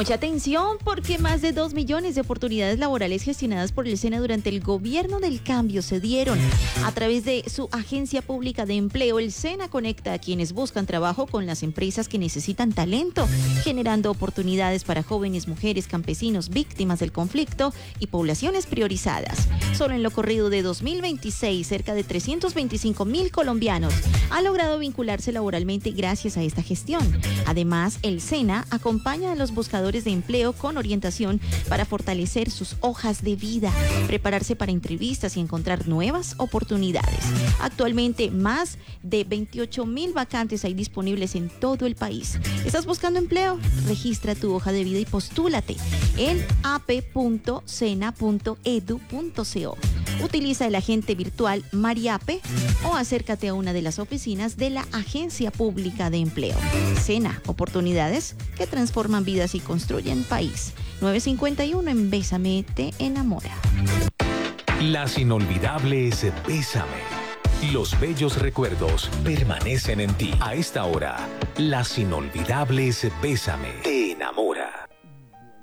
Mucha atención porque más de 2 millones de oportunidades laborales gestionadas por el SENA durante el gobierno del cambio se dieron. A través de su agencia pública de empleo, el SENA conecta a quienes buscan trabajo con las empresas que necesitan talento, generando oportunidades para jóvenes, mujeres, campesinos, víctimas del conflicto y poblaciones priorizadas. Solo en lo corrido de 2026, cerca de 325,000 colombianos han logrado vincularse laboralmente gracias a esta gestión. Además, el SENA acompaña a los buscadores de empleo con orientación para fortalecer sus hojas de vida, prepararse para entrevistas y encontrar nuevas oportunidades. Actualmente, más de 28,000 vacantes hay disponibles en todo el país. ¿Estás buscando empleo? Registra tu hoja de vida y postúlate en ap.sena.edu.co. Utiliza el agente virtual Mariape o acércate a una de las oficinas de la Agencia Pública de Empleo. SENA, oportunidades que transforman vidas y construyen país. 951 en Bésame te enamora. Las inolvidables Bésame. Los bellos recuerdos permanecen en ti. A esta hora, las inolvidables Bésame te enamora.